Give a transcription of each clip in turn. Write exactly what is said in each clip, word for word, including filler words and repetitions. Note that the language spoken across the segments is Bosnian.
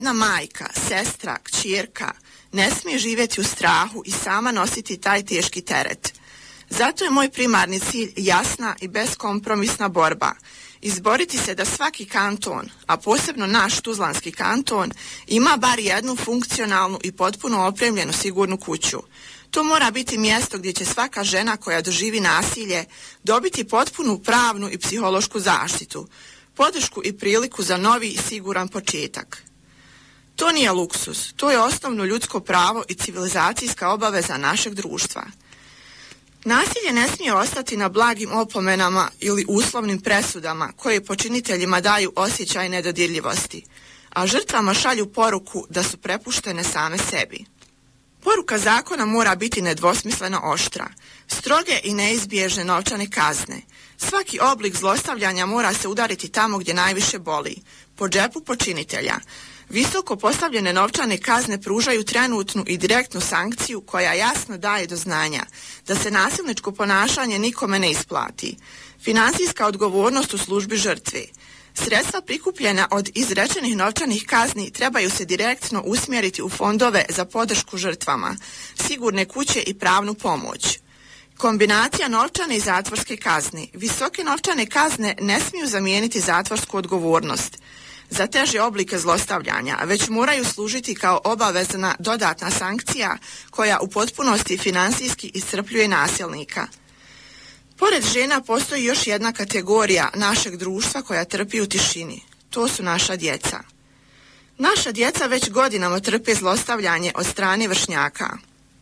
Na majka, sestra, kćerka ne smije živjeti u strahu i sama nositi taj teški teret. Zato je moj primarni cilj jasna i beskompromisna borba. Izboriti se da svaki kanton, a posebno naš Tuzlanski kanton, ima bar jednu funkcionalnu i potpuno opremljenu sigurnu kuću. To mora biti mjesto gdje će svaka žena koja doživi nasilje dobiti potpunu pravnu i psihološku zaštitu, podršku i priliku za novi i siguran početak. To nije luksuz, to je osnovno ljudsko pravo i civilizacijska obaveza našeg društva. Nasilje ne smije ostati na blagim opomenama ili uslovnim presudama koje počiniteljima daju osjećaj nedodirljivosti, a žrtvama šalju poruku da su prepuštene same sebi. Poruka zakona mora biti nedvosmisleno oštra, stroge i neizbježne novčane kazne. Svaki oblik zlostavljanja mora se udariti tamo gdje najviše boli, po džepu počinitelja. Visoko postavljene novčane kazne pružaju trenutnu i direktnu sankciju koja jasno daje do znanja da se nasilničko ponašanje nikome ne isplati. Finansijska odgovornost u službi žrtve. Sredstva prikupljena od izrečenih novčanih kazni trebaju se direktno usmjeriti u fondove za podršku žrtvama, sigurne kuće i pravnu pomoć. Kombinacija novčane i zatvorske kazne. Visoke novčane kazne ne smiju zamijeniti zatvorsku odgovornost za teže oblike zlostavljanja, već moraju služiti kao obavezna dodatna sankcija koja u potpunosti finansijski iscrpljuje nasilnika. Pored žena postoji još jedna kategorija našeg društva koja trpi u tišini. To su naša djeca. Naša djeca već godinama trpe zlostavljanje od strane vršnjaka,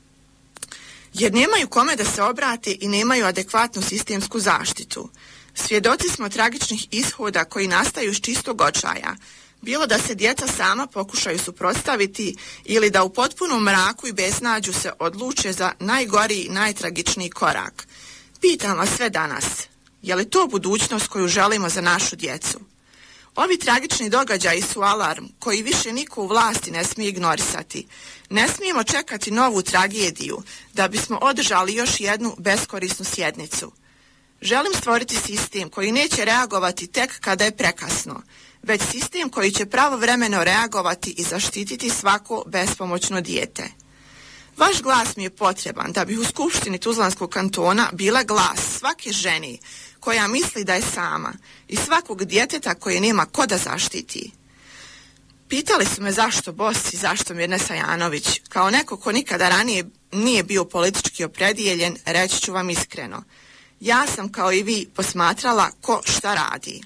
jer nemaju kome da se obrate i nemaju adekvatnu sistemsku zaštitu. Svjedoci smo tragičnih ishoda koji nastaju iz čistog očaja, bilo da se djeca sama pokušaju suprotstaviti ili da u potpunom mraku i beznađu se odluče za najgoriji i najtragičniji korak. Pitam vas sve danas, je li to budućnost koju želimo za našu djecu? Ovi tragični događaji su alarm koji više niko u vlasti ne smije ignorisati. Ne smijemo čekati novu tragediju da bismo održali još jednu beskorisnu sjednicu. Želim stvoriti sistem koji neće reagovati tek kada je prekasno, već sistem koji će pravovremeno reagovati i zaštititi svako bespomoćno dijete. Vaš glas mi je potreban da bi u Skupštini Tuzlanskog kantona bila glas svake žene koja misli da je sama i svakog djeteta koje nema ko da zaštiti. Pitali su me zašto Bos i zašto Mirnes Ajanović. Kao neko ko nikada ranije nije bio politički opredijeljen, reći ću vam iskreno. Ja sam kao i vi posmatrala ko šta radi.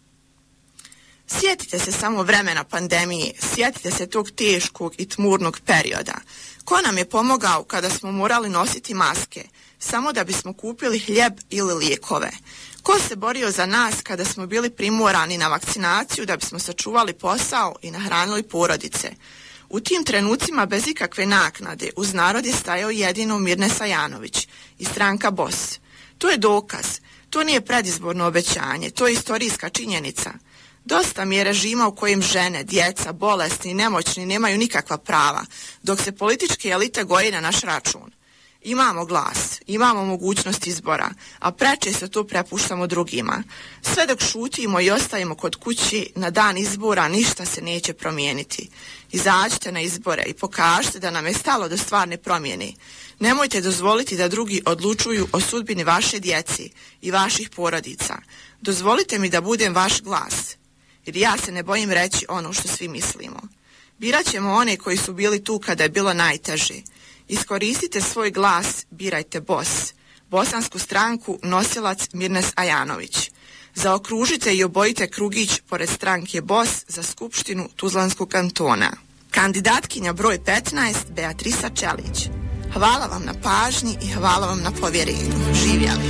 Sjetite se samo vremena pandemije, sjetite se tog teškog i tmurnog perioda. Ko nam je pomogao kada smo morali nositi maske, samo da bismo kupili hljeb ili lijekove? Ko se borio za nas kada smo bili primorani na vakcinaciju da bismo sačuvali posao i nahranili porodice? U tim trenucima bez ikakve naknade uz narod je stajao jedino Mirnes Ajanović i stranka Bos. To je dokaz, to nije predizborno obećanje, to je istorijska činjenica. Dosta mi je režima u kojem žene, djeca, bolesni i nemoćni nemaju nikakva prava, dok se političke elite goje na naš račun. Imamo glas, imamo mogućnost izbora, a preče se to prepuštamo drugima. Sve dok šutimo i ostajemo kod kući, na dan izbora ništa se neće promijeniti. Izađite na izbore i pokažite da nam je stalo do stvarne promjene. Nemojte dozvoliti da drugi odlučuju o sudbini vaše djeci i vaših porodica. Dozvolite mi da budem vaš glas, jer ja se ne bojim reći ono što svi mislimo. Birat ćemo one koji su bili tu kada je bilo najteže. Iskoristite svoj glas, birajte Bos, bosansku stranku, nosilac Mirnes Ajanović. Zaokružite i obojite krugić pored stranke Bos za Skupštinu Tuzlanskog kantona. Kandidatkinja broj petnaest, Beatrisa Čelić. Hvala vam na pažnji i hvala vam na povjerenju. Živjeli!